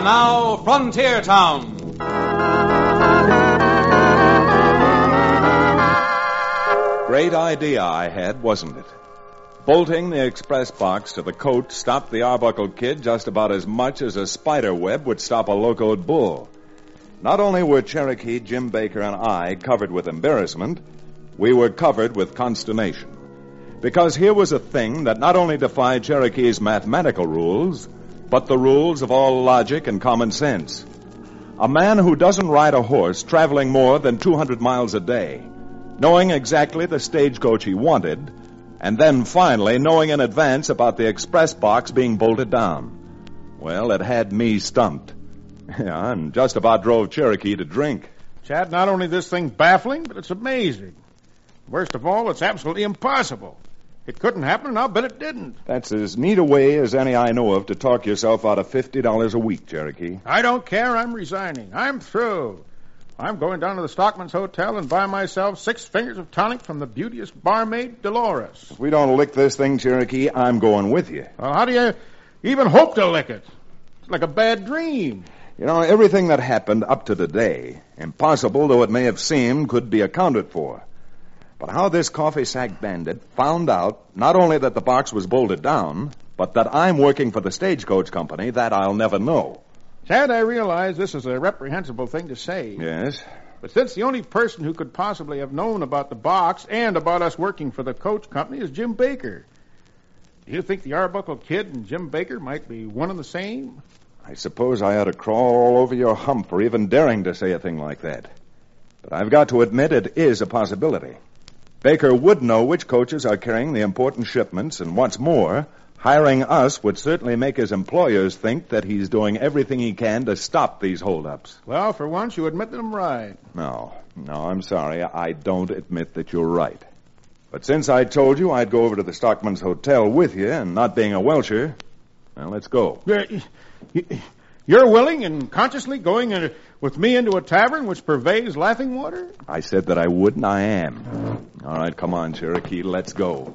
now, Frontier Town. Great idea I had, wasn't it? Bolting the express box to the coat stopped the Arbuckle Kid just about as much as a spider web would stop a locoed bull. Not only were Cherokee, Jim Baker, and I covered with embarrassment, we were covered with consternation. Because here was a thing that not only defied Cherokee's mathematical rules, but the rules of all logic and common sense. A man who doesn't ride a horse traveling more than 200 miles a day, knowing exactly the stagecoach he wanted, and then finally knowing in advance about the express box being bolted down. Well, it had me stumped. Yeah, and just about drove Cherokee to drink. Chad, not only this thing baffling, but it's amazing. Worst of all, it's absolutely impossible. It couldn't happen, and I'll bet it didn't. That's as neat a way as any I know of to talk yourself out of $50 a week, Cherokee. I don't care. I'm resigning. I'm through. I'm going down to the Stockman's Hotel and buy myself 6 fingers of tonic from the beauteous barmaid, Dolores. If we don't lick this thing, Cherokee, I'm going with you. Well, how do you even hope to lick it? It's like a bad dream. You know, everything that happened up to today, impossible though it may have seemed, could be accounted for. But how this coffee sack bandit found out not only that the box was bolted down, but that I'm working for the stagecoach company, that I'll never know. Chad, I realize this is a reprehensible thing to say. Yes? But since the only person who could possibly have known about the box and about us working for the coach company is Jim Baker, do you think the Arbuckle Kid and Jim Baker might be one and the same? I suppose I ought to crawl all over your hump for even daring to say a thing like that. But I've got to admit it is a possibility. Baker would know which coaches are carrying the important shipments, and what's more, hiring us would certainly make his employers think that he's doing everything he can to stop these holdups. Well, for once, you admit that I'm right. No, I'm sorry. I don't admit that you're right. But since I told you I'd go over to the Stockman's Hotel with you, and not being a Welcher, well, let's go. You're willing and consciously going with me into a tavern which purveys laughing water? I said that I would, and I am. All right, come on, Cherokee, let's go.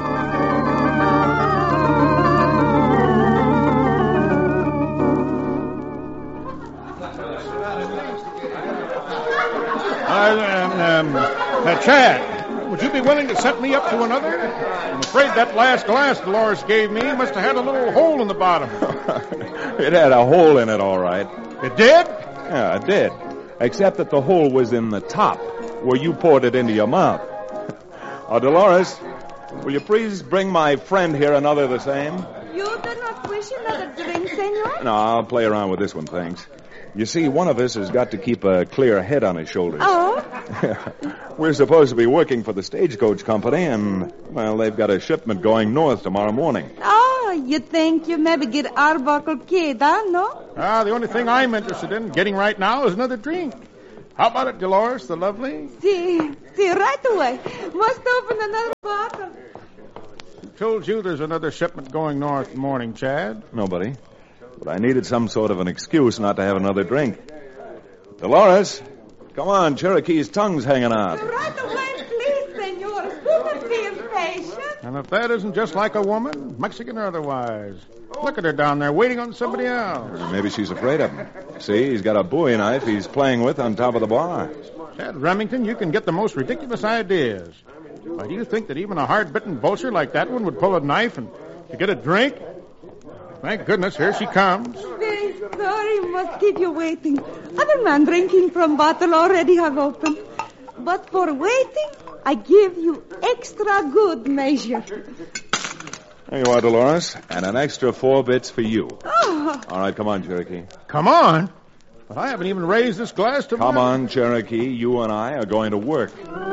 Chad, would you be willing to set me up to another? I'm afraid that last glass Dolores gave me must have had a little hole in the bottom. It had a hole in it, all right. It did? Yeah, it did. Except that the hole was in the top, where you poured it into your mouth. Dolores, will you please bring my friend here another the same? You do not wish another drink, senor? No, I'll play around with this one, thanks. You see, one of us has got to keep a clear head on his shoulders. Oh? We're supposed to be working for the stagecoach company, and, well, they've got a shipment going north tomorrow morning. Oh, you think you maybe get Arbuckle Kid, huh, no? The only thing I'm interested in getting right now is another drink. How about it, Dolores, the lovely? See, right away. Must open another bottle. Who told you there's another shipment going north morning, Chad? Nobody. But I needed some sort of an excuse not to have another drink. Dolores, come on, Cherokee's tongue's hanging out. Right away, please, senor. Do not be impatient. And if that isn't just like a woman, Mexican or otherwise. Look at her down there waiting on somebody else. Maybe she's afraid of him. See, he's got a bowie knife he's playing with on top of the bar. Chad Remington, you can get the most ridiculous ideas. Why, do you think that even a hard-bitten vulture like that one would pull a knife and to get a drink? Thank goodness, here she comes. Very sorry, must keep you waiting. Other man drinking from bottle already have opened. But for waiting, I give you extra good measure. There you are, Dolores, and an extra 4 bits for you. Oh. All right, come on, Cherokee. Come on? But I haven't even raised this glass to... Come on, Cherokee. You and I are going to work.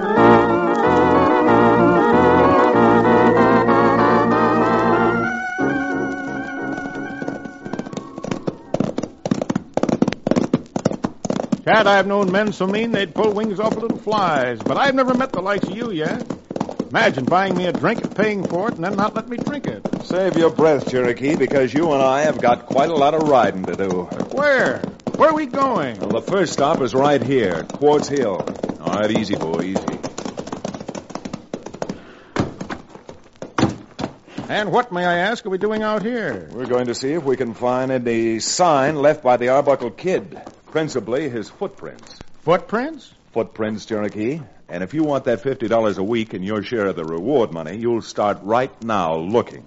Chad, I've known men so mean they'd pull wings off little flies, but I've never met the likes of you yet. Imagine buying me a drink and paying for it and then not letting me drink it. Save your breath, Cherokee, because you and I have got quite a lot of riding to do. Where? Where are we going? Well, the first stop is right here, Quartz Hill. All right, easy, boy, easy. And what, may I ask, are we doing out here? We're going to see if we can find any sign left by the Arbuckle Kid. Principally, his footprints. Footprints? Footprints, Cherokee. And if you want that $50 a week and your share of the reward money, you'll start right now looking.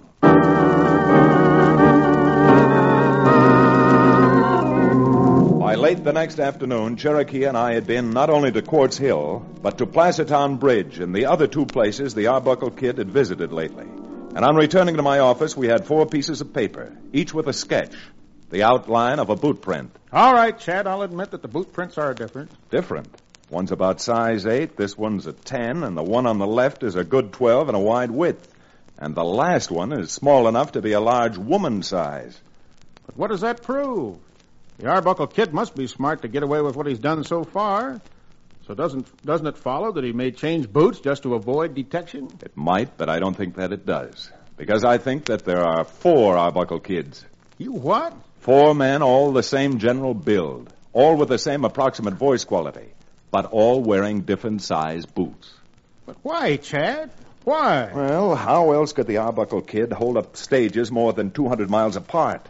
By late the next afternoon, Cherokee and I had been not only to Quartz Hill, but to Placertown Bridge and the other two places the Arbuckle Kid had visited lately. And on returning to my office, we had 4 pieces of paper, each with a sketch, the outline of a boot print. All right, Chad, I'll admit that the boot prints are different. Different. One's about size 8, this one's a 10, and the one on the left is a good 12 and a wide width. And the last one is small enough to be a large woman size. But what does that prove? The Arbuckle Kid must be smart to get away with what he's done so far. So doesn't it follow that he may change boots just to avoid detection? It might, but I don't think that it does. Because I think that there are 4 Arbuckle Kids. You what? 4 men, all the same general build, all with the same approximate voice quality, but all wearing different size boots. But why, Chad? Why? Well, how else could the Arbuckle Kid hold up stages more than 200 miles apart?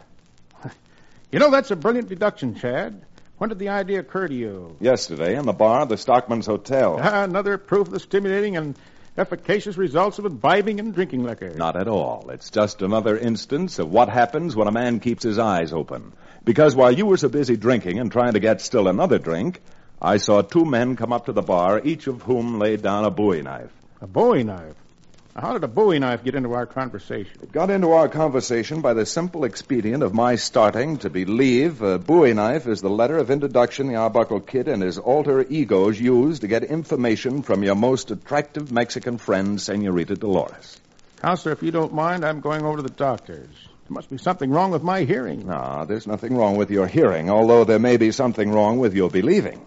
You know, that's a brilliant deduction, Chad. When did the idea occur to you? Yesterday in the bar at the Stockman's Hotel. Another proof of the stimulating and efficacious results of imbibing and drinking liquor. Not at all. It's just another instance of what happens when a man keeps his eyes open. Because while you were so busy drinking and trying to get still another drink, I saw 2 men come up to the bar, each of whom laid down a Bowie knife. A Bowie knife? How did a Bowie knife get into our conversation? It got into our conversation by the simple expedient of my starting to believe a Bowie knife is the letter of introduction the Arbuckle Kid and his alter egos use to get information from your most attractive Mexican friend, Senorita Dolores. Counselor, if you don't mind, I'm going over to the doctor's. There must be something wrong with my hearing. No, there's nothing wrong with your hearing, although there may be something wrong with your believing.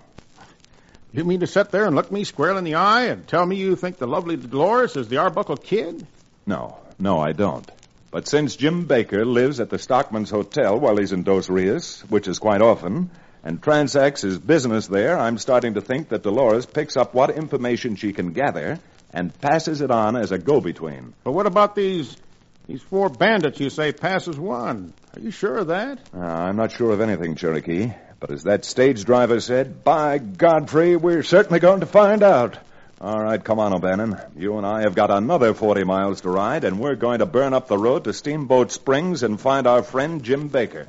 You mean to sit there and look me square in the eye and tell me you think the lovely Dolores is the Arbuckle Kid? No, I don't. But since Jim Baker lives at the Stockman's Hotel while he's in Dos Rios, which is quite often, and transacts his business there, I'm starting to think that Dolores picks up what information she can gather and passes it on as a go-between. But what about these 4 bandits you say pass as one? Are you sure of that? I'm not sure of anything, Cherokee. But as that stage driver said, by Godfrey, we're certainly going to find out. All right, come on, O'Bannon. You and I have got another 40 miles to ride, and we're going to burn up the road to Steamboat Springs and find our friend Jim Baker.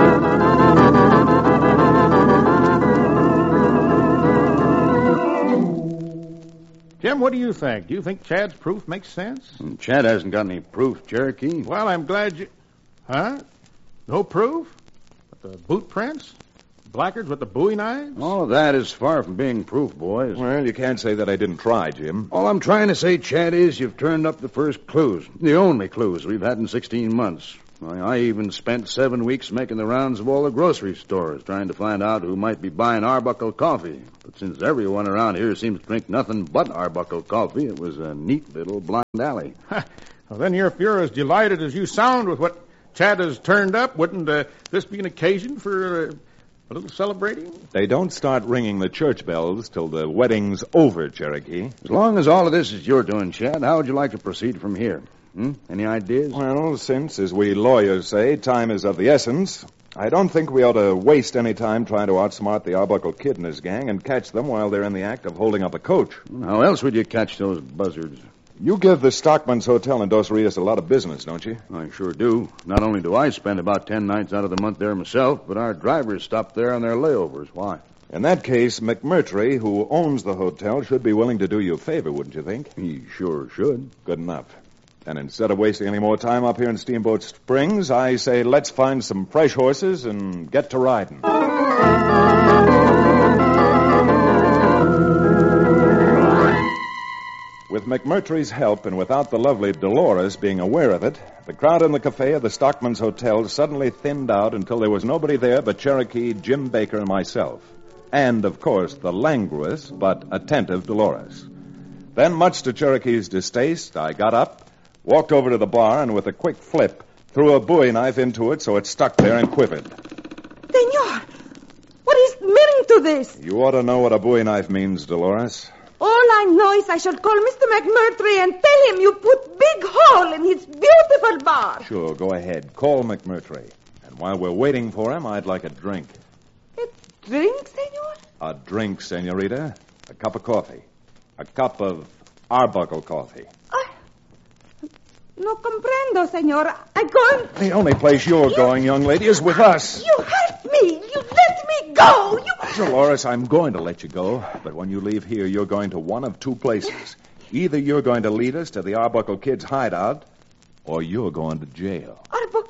Jim, what do you think? Do you think Chad's proof makes sense? Chad hasn't got any proof, Cherokee. Well, I'm glad you... Huh? No proof? But the boot prints? Blackguards with the Bowie knives? All of that is far from being proof, boys. Well, you can't say that I didn't try, Jim. All I'm trying to say, Chad, is you've turned up the first clues. The only clues we've had in 16 months. I even spent 7 weeks making the rounds of all the grocery stores, trying to find out who might be buying Arbuckle coffee. But since everyone around here seems to drink nothing but Arbuckle coffee, it was a neat little blind alley. Well, then, if you're as delighted as you sound with what Chad has turned up, wouldn't this be an occasion for... a little celebrating? They don't start ringing the church bells till the wedding's over, Cherokee. As long as all of this is your doing, Chad, how would you like to proceed from here? Any ideas? Well, since, as we lawyers say, time is of the essence, I don't think we ought to waste any time trying to outsmart the Arbuckle Kid and his gang and catch them while they're in the act of holding up a coach. How else would you catch those buzzards? You give the Stockman's Hotel in Dos Rios a lot of business, don't you? I sure do. Not only do I spend about 10 nights out of the month there myself, but our drivers stop there on their layovers. Why? In that case, McMurtry, who owns the hotel, should be willing to do you a favor, wouldn't you think? He sure should. Good enough. And instead of wasting any more time up here in Steamboat Springs, I say let's find some fresh horses and get to riding. With McMurtry's help and without the lovely Dolores being aware of it, the crowd in the cafe of the Stockman's Hotel suddenly thinned out until there was nobody there but Cherokee, Jim Baker, and myself. And, of course, the languorous but attentive Dolores. Then, much to Cherokee's distaste, I got up, walked over to the bar, and with a quick flip, threw a Bowie knife into it so it stuck there and quivered. Senor, what is meaning to this? You ought to know what a Bowie knife means, Dolores. All I know is I shall call Mr. McMurtry and tell him you put big hole in his beautiful bar. Sure, go ahead. Call McMurtry. And while we're waiting for him, I'd like a drink. A drink, senor? A drink, senorita. A cup of coffee. A cup of Arbuckle coffee. No comprendo, senor. I can't... The only place you're going, young lady, is with us. You hurt me. You let me go. You... Dolores, I'm going to let you go, but when you leave here, you're going to one of two places. Either you're going to lead us to the Arbuckle Kid's hideout, or you're going to jail.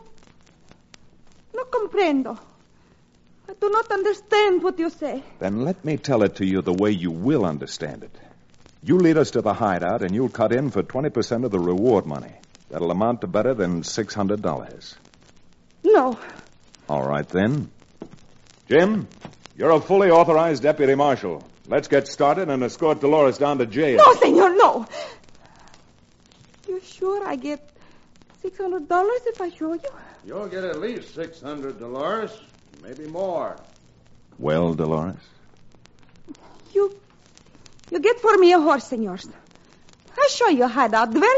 No comprendo. I do not understand what you say. Then let me tell it to you the way you will understand it. You lead us to the hideout, and you'll cut in for 20% of the reward money. That'll amount to better than $600. No. All right, then. Jim, you're a fully authorized deputy marshal. Let's get started and escort Dolores down to jail. No, senor, no. You sure I get $600 if I show you? You'll get at least $600, Dolores. Maybe more. Well, Dolores? You get for me a horse, senors. I'll show you a hideout the very